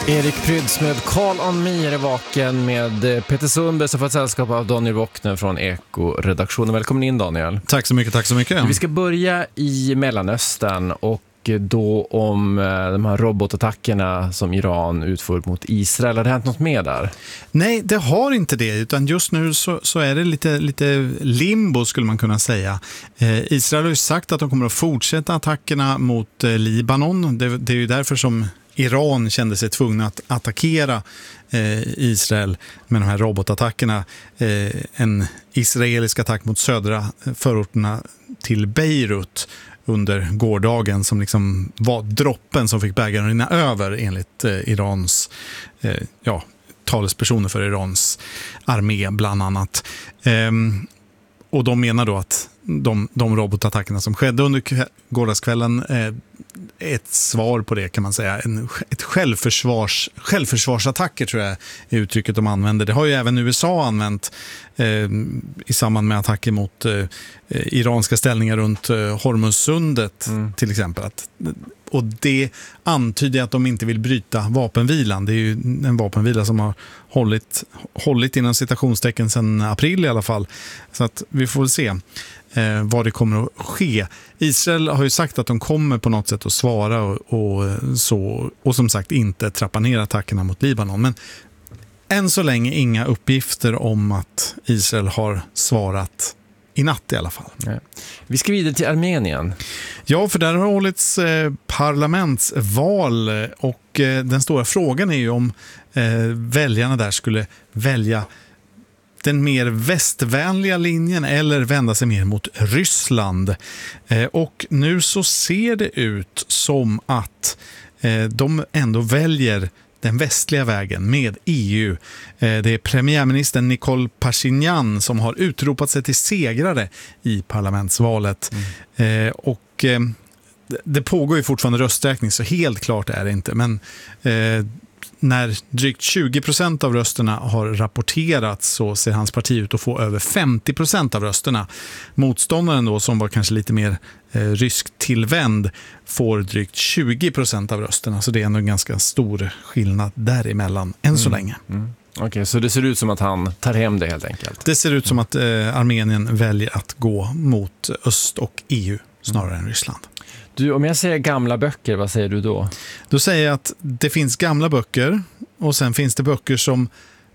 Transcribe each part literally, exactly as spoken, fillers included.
Erik Pryds med Call on Me är vaken med Peter Sundberg som får ett sällskap av Daniel Wockner från Eko-redaktionen. Välkommen in, Daniel. Tack så mycket, tack så mycket. Vi ska börja i Mellanöstern och då om de här robotattackerna som Iran utför mot Israel. Har det hänt något mer där? Nej, det har inte det, utan just nu så, så är det lite, lite limbo skulle man kunna säga. Eh, Israel har ju sagt att de kommer att fortsätta attackerna mot eh, Libanon. Det, det är ju därför som Iran kände sig tvungna att attackera eh, Israel med de här robotattackerna. Eh, en israelisk attack mot södra förorterna till Beirut under gårdagen som liksom var droppen som fick bägaren rinna över enligt eh, Irans eh, ja, talespersoner för Irans armé bland annat. Ehm, och de menar då att de, de robotattackerna som skedde under gårdagskvällen eh, ett svar på det kan man säga. En, ett självförsvars, självförsvarsattacker tror jag är uttrycket de använder. Det har ju även U S A använt eh, i samband med attacker mot eh, iranska ställningar runt eh, Hormuzsundet mm. till exempel. Att, och det antyder att de inte vill bryta vapenvilan. Det är ju en vapenvila som har hållit, hållit inom citationstecken sedan april i alla fall. Så att vi får väl se eh, vad det kommer att ske. Israel har ju sagt att de kommer på något sätt att svara och, och, så, och som sagt inte trappa ner attackerna mot Libanon. Men än så länge inga uppgifter om att Israel har svarat i natt i alla fall. Ja. Vi ska vidare till Armenien. Ja, för där har hållits eh, parlamentsval och eh, den stora frågan är ju om eh, väljarna där skulle välja den mer västvänliga linjen eller vända sig mer mot Ryssland. Eh, och nu så ser det ut som att eh, de ändå väljer den västliga vägen med E U. Eh, det är premiärministern Nikol Pashinyan som har utropat sig till segrare i parlamentsvalet. Mm. Eh, och eh, det pågår ju fortfarande rösträkning så helt klart är det inte. Men eh, när drygt tjugo procent av rösterna har rapporterats så ser hans parti ut att få över femtio procent av rösterna. Motståndaren då som var kanske lite mer eh, rysk tillvänd får drygt tjugo procent av rösterna. Så det är ändå en ganska stor skillnad däremellan än mm. så länge. Mm. Okej, okay, så det ser ut som att han tar hem det helt enkelt? Det ser ut som att eh, Armenien väljer att gå mot öst och E U snarare mm. än Ryssland. Du, om jag säger gamla böcker, vad säger du då? Då säger jag att det finns gamla böcker och sen finns det böcker som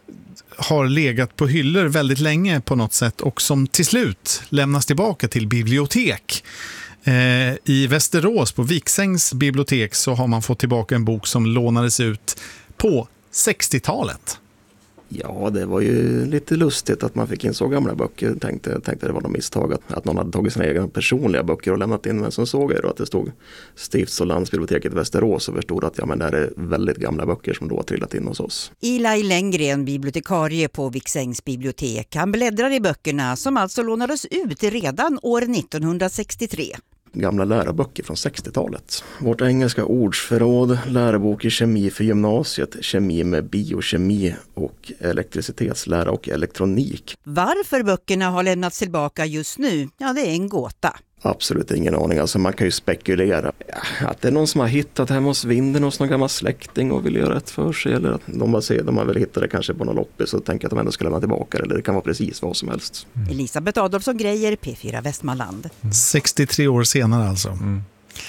har legat på hyllor väldigt länge på något sätt och som till slut lämnas tillbaka till bibliotek. Eh, I Västerås på Viksängs bibliotek så har man fått tillbaka en bok som lånades ut på sextiotalet. Ja, det var ju lite lustigt att man fick in så gamla böcker. Tänkte, tänkte det var något misstag att, att någon hade tagit sina egna personliga böcker och lämnat in. Men så såg jag då att det stod Stifts- och landsbiblioteket i Västerås och förstod att ja, men det här är väldigt gamla böcker som då har trillat in hos oss. Eli Lenngren, bibliotekarie på Viksängs bibliotek. Han bläddrar i böckerna som alltså lånades ut redan år nittonhundrasextiotre. Gamla läroböcker från sextiotalet. Vårt engelska ordsförråd, lärobok i kemi för gymnasiet, kemi med biokemi och elektricitetslära och elektronik. Varför böckerna har lämnats tillbaka just nu, ja det är en gåta. Absolut ingen aning. Alltså man kan ju spekulera att det är någon som har hittat hemma hos vinden hos någon gammal släkting och vill göra rätt för sig. Eller att de, bara ser, de har väl hittat det kanske på någon loppis så tänker att de ändå ska lämna tillbaka. Eller det kan vara precis vad som helst. Mm. Elisabeth Adolfsson Grejer, P fyra Västmanland. Mm. sextiotre år senare alltså. Mm.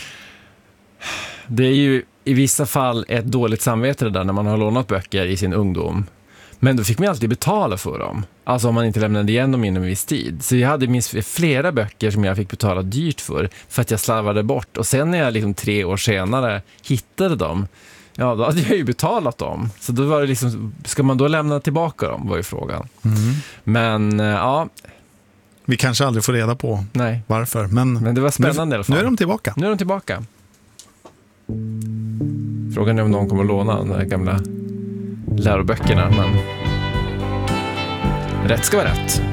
Det är ju i vissa fall ett dåligt samvete det där när man har lånat böcker i sin ungdom. Men då fick man alltid betala för dem. Alltså om man inte lämnade igen dem inom en viss tid. Så jag hade minst flera böcker som jag fick betala dyrt för. För att jag slarvade bort. Och sen när jag liksom tre år senare hittade dem. Ja, då hade jag ju betalat dem. Så då var det liksom, ska man då lämna tillbaka dem var ju frågan. Mm. Men ja. Vi kanske aldrig får reda på Nej. varför. Men, men det var spännande nu, i alla fall. Nu är de tillbaka. Nu är de tillbaka. Frågan är om någon kommer att låna de där gamla läroböckerna, men rätt ska vara rätt.